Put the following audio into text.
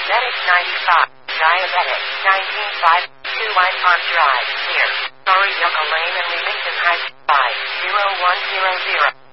Medic 95. Diabetic 195. 2 White Park Drive. Near Sorry Yucca Lane and Leamington Heights. 50100.